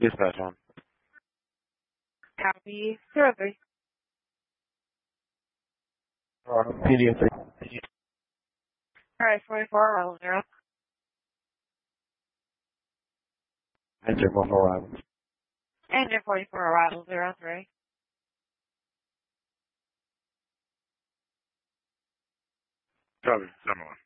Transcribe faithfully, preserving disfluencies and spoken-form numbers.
Dispatch on. Copy. Zero three. Uh, P D three. Alright, forty-four, arrival zero. Enter one arrival. Engine forty-four, arrival zero three. Copy. Seven one.